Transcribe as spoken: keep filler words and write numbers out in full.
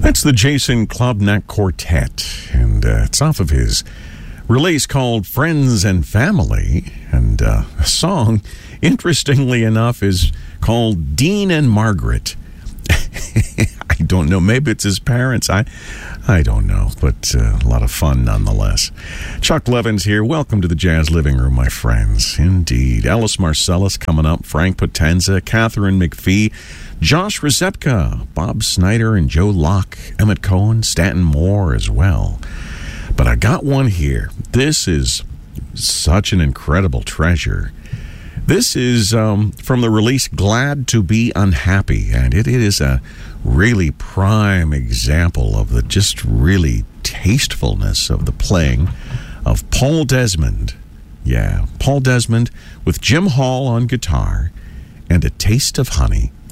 That's the Jason Klobnak Quartet, and uh, it's off of his release called Friends and Family, and uh, a song, interestingly enough, is called Dean and Margaret. I don't know, maybe it's his parents, I I don't know, but uh, a lot of fun nonetheless. Chuck Levins here, welcome to the Jazz Living Room, my friends. Indeed, Ellis Marcellus coming up, Frank Potenza, Catherine McPhee, Josh Rzepka, Bob Snyder, and Joe Locke, Emmett Cohen, Stanton Moore as well. But I got one here. This is such an incredible treasure. This is um, from the release Glad to Be Unhappy, and it, it is a really prime example of the just really tastefulness of the playing of Paul Desmond. Yeah, Paul Desmond with Jim Hall on guitar and A Taste of Honey.